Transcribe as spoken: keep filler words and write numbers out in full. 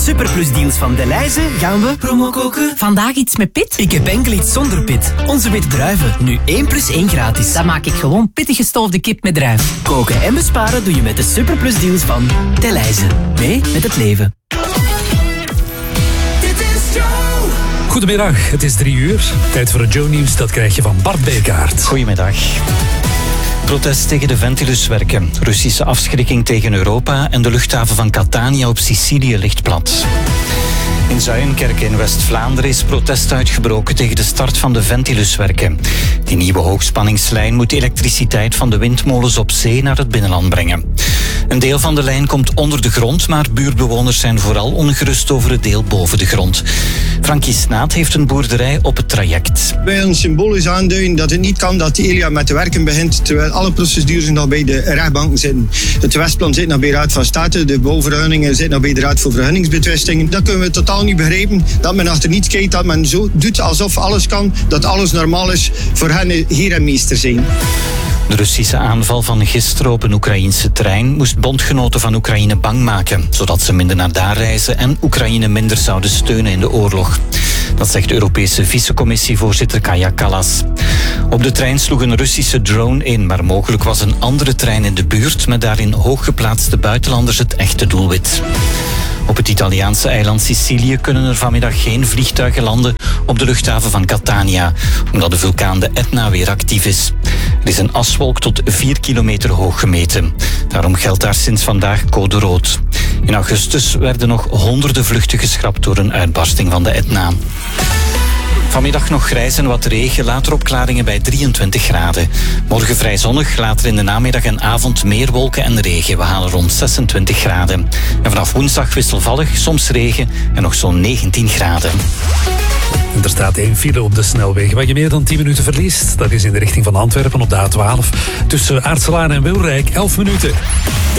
Superplus deals van Delhaize gaan we promo koken. Vandaag iets met pit? Ik heb enkel iets zonder pit. Onze witte druiven. Nu één plus één gratis. Dan maak ik gewoon pittig gestoofde kip met druif. Koken en besparen doe je met de Superplus deals van Delhaize. Mee met het leven. Goedemiddag, het is drie uur. Tijd voor het Joe-nieuws, dat krijg je van Bart Beekaert. Goedemiddag. Protest tegen de Ventilus-werken. Russische afschrikking tegen Europa en de luchthaven van Catania op Sicilië ligt plat. In Zuijenkerke in West-Vlaanderen is protest uitgebroken tegen de start van de Ventilus-werken. Die nieuwe hoogspanningslijn moet elektriciteit van de windmolens op zee naar het binnenland brengen. Een deel van de lijn komt onder de grond, maar buurtbewoners zijn vooral ongerust over het deel boven de grond. Frankie Snaat heeft een boerderij op het traject. Wij willen symbolisch aanduiden dat het niet kan dat Elia met de werken begint, terwijl alle procedures nog bij de rechtbanken zitten. Het Westplan zit nog bij de Raad van State, de bouwvergunningen zitten nog bij de Raad voor Vergunningsbetwistingen. Dat kunnen we totaal niet begrijpen, dat men achter niets kijkt, dat men zo doet alsof alles kan, dat alles normaal is, voor hen heer en meester zijn. De Russische aanval van gisteren op een Oekraïense trein moest bondgenoten van Oekraïne bang maken, zodat ze minder naar daar reizen en Oekraïne minder zouden steunen in de oorlog. Dat zegt de Europese vicecommissievoorzitter Kaja Kallas. Op de trein sloeg een Russische drone in, maar mogelijk was een andere trein in de buurt met daarin hooggeplaatste buitenlanders het echte doelwit. Op het Italiaanse eiland Sicilië kunnen er vanmiddag geen vliegtuigen landen op de luchthaven van Catania, omdat de vulkaan de Etna weer actief is. Er is een aswolk tot vier kilometer hoog gemeten. Daarom geldt daar sinds vandaag code rood. In augustus werden nog honderden vluchten geschrapt door een uitbarsting van de Etna. Vanmiddag nog grijs en wat regen, later opklaringen bij drieëntwintig graden. Morgen vrij zonnig, later in de namiddag en avond meer wolken en regen. We halen rond zesentwintig graden. En vanaf woensdag wisselvallig, soms regen en nog zo'n negentien graden. En er staat één file op de snelweg waar je meer dan tien minuten verliest. Dat is in de richting van Antwerpen op de A twaalf. Tussen Aartselaar en Wilrijk, elf minuten.